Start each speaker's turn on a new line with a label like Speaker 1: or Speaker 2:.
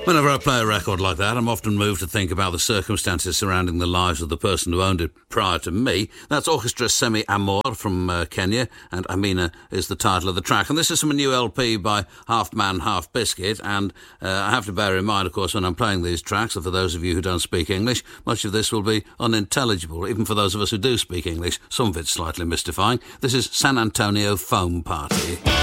Speaker 1: Whenever I play a record like that, I'm often moved to think about the circumstances surrounding the lives of the person who owned it prior to me. That's Orchestra Semi Amor from Kenya, and Amina is the title of the track. And this is from a new LP by Half Man, Half Biscuit, and I have to bear in mind, of course, when I'm playing these tracks, and for those of you who don't speak English, much of this will be unintelligible, even for those of us who do speak English. Some of it's slightly mystifying. This is San Antonio Foam Party.